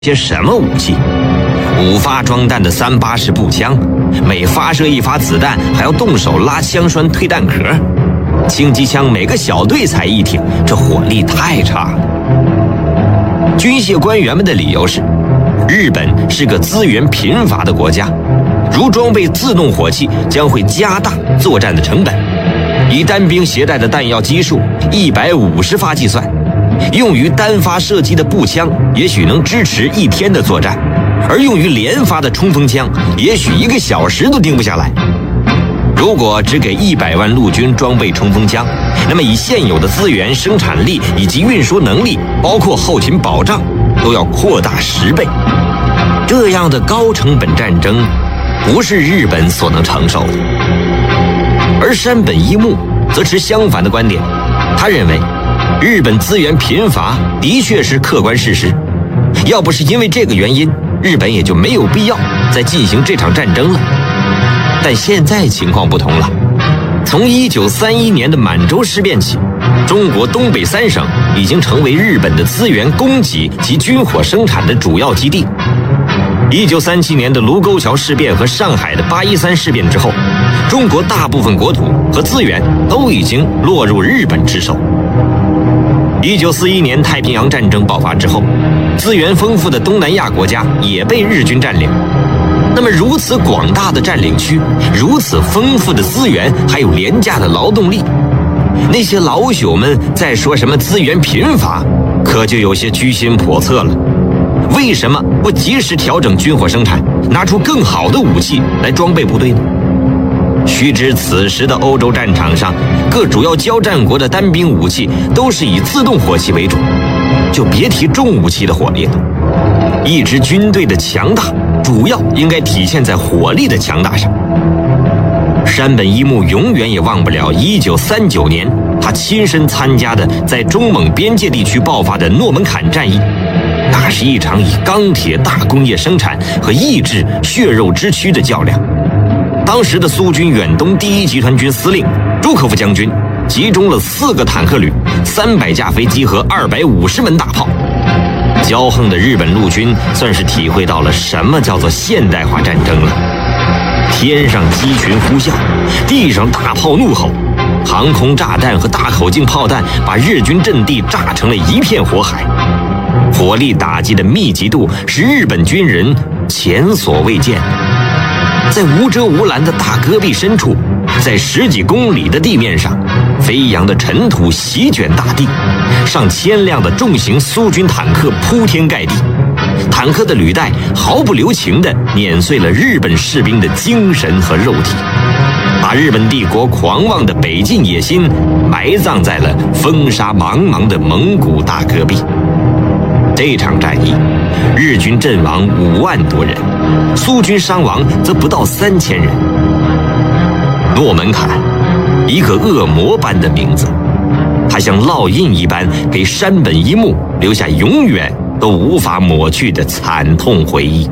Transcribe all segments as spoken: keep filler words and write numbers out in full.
些什么武器？五发装弹的三八式步枪，每发射一发子弹还要动手拉枪栓退弹壳。轻机枪每个小队才一挺，这火力太差了。军械官员们的理由是，日本是个资源贫乏的国家，如装备自动火器将会加大作战的成本。以单兵携带的弹药基数一百五十发计算，用于单发射击的步枪也许能支持一天的作战，而用于连发的冲锋枪也许一个小时都定不下来。如果只给一百万陆军装备冲锋枪，那么以现有的资源、生产力以及运输能力，包括后勤保障，都要扩大十倍。这样的高成本战争，不是日本所能承受的。而山本一木则持相反的观点，他认为日本资源贫乏的确是客观事实，要不是因为这个原因，日本也就没有必要再进行这场战争了。但现在情况不同了，从一九三一年的满洲事变起，中国东北三省已经成为日本的资源供给及军火生产的主要基地。一九三七年的卢沟桥事变和上海的八一三事变之后，中国大部分国土和资源都已经落入日本之手。一九四一年太平洋战争爆发之后，资源丰富的东南亚国家也被日军占领。那么如此广大的占领区，如此丰富的资源，还有廉价的劳动力，那些老朽们在说什么资源贫乏，可就有些居心叵测了。为什么不及时调整军火生产，拿出更好的武器来装备部队呢？须知此时的欧洲战场上，各主要交战国的单兵武器都是以自动火器为主，就别提重武器的火力了。一支军队的强大，主要应该体现在火力的强大上。山本一木永远也忘不了一九三九年他亲身参加的在中蒙边界地区爆发的诺门坎战役，那是一场以钢铁大工业生产和意志血肉之躯的较量。当时的苏军远东第一集团军司令朱可夫将军集中了四个坦克旅、三百架飞机和二百五十门大炮。骄横的日本陆军算是体会到了什么叫做现代化战争了。天上机群呼啸，地上大炮怒吼，航空炸弹和大口径炮弹把日军阵地炸成了一片火海。火力打击的密集度是日本军人前所未见的。在无遮无拦的大戈壁深处，在十几公里的地面上，飞扬的尘土席卷大地，上千辆的重型苏军坦克铺天盖地，坦克的履带毫不留情地碾碎了日本士兵的精神和肉体，把日本帝国狂妄的北进野心埋葬在了风沙茫茫的蒙古大戈壁。这场战役，日军阵亡五万多人，苏军伤亡则不到三千人。诺门坎，一个恶魔般的名字，它像烙印一般给山本一木留下永远都无法抹去的惨痛回忆。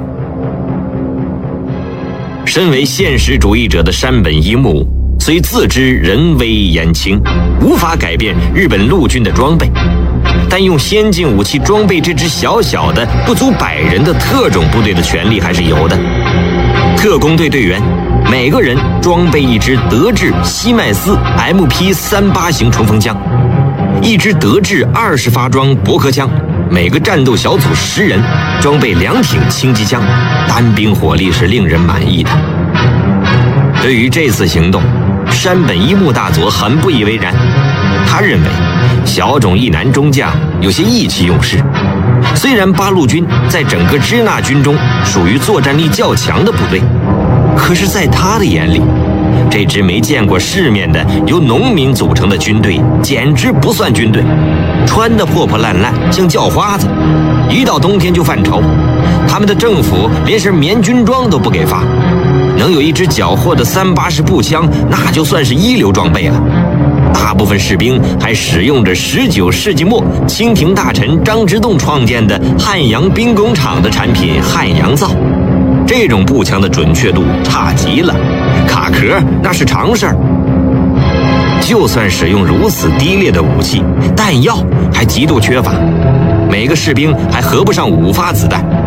身为现实主义者的山本一木，虽自知人微言轻，无法改变日本陆军的装备，但用先进武器装备这支小小的不足百人的特种部队的权利还是有的。特工队队员每个人装备一支德制西麦斯 M P 三八 型冲锋枪，一支德制二十发装驳壳枪，每个战斗小组十人装备两挺轻机枪，单兵火力是令人满意的。对于这次行动，山本一木大佐很不以为然，他认为小种一男中将有些意气用事。虽然八路军在整个支那军中属于作战力较强的部队，可是在他的眼里，这支没见过世面的由农民组成的军队简直不算军队，穿得破破烂烂像叫花子，一到冬天就犯愁。他们的政府连身棉军装都不给发，能有一支缴获的三八式步枪，那就算是一流装备了。大部分士兵还使用着十九世纪末清廷大臣张之洞创建的汉阳兵工厂的产品汉阳造，这种步枪的准确度差极了，卡壳那是常事儿。就算使用如此低劣的武器，弹药还极度缺乏。 每个士兵还合不上五发子弹。